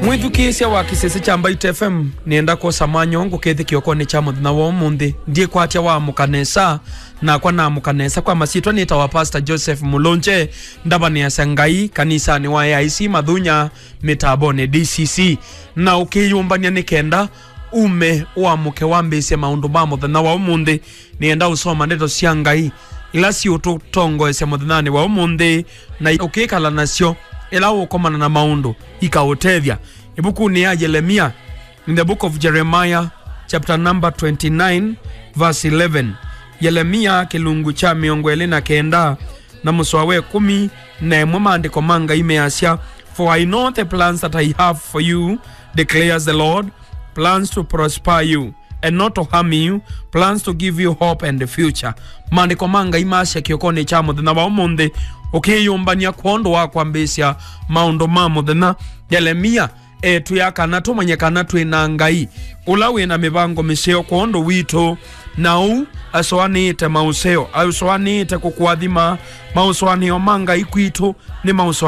Mwithukisya wa kisese cha Mbaito FM nienda kwa samanyo ngukethi kiokoni cha muthina wa umuthi ndie kwatia wa mukanesa na kwa na mukanesa kwa masitwa nita wa Pastor Joseph Mulonje ndabani ya Sangai kanisa ni wa AIC Mathunya mitabone DCC na ukiyumbania nikenda ume wa muke wambise maundu ma muthina wa umuthi nienda usoma ndeto cia Ngai ila si ututongo ese muthinani wa umuthi na ukikala nasyo ila ukomana na maundu ikautethia. Ibuku ni ya Jeremia, in the book of Jeremiah chapter number 29 verse 11. Jeremia kilungu cha miongo elina kenda na muswawe 10 na maandiko manga imeasya, for I know the plans that I have for you, declares the Lord, plans to prosper you and not to harm you, plans to give you hope and the future. Maandiko manga imeasya kiokoni cha muthina wa umuthi ukiyumbania kuondo wa kwambisya maundu ma muthina. Jeremia tuyakana tumanyekana twina Ngai ula wina mibango miseo kuondo wito nau asoanite mauseo asoanite kukwathima mauswani omanga ikwito ni mauswani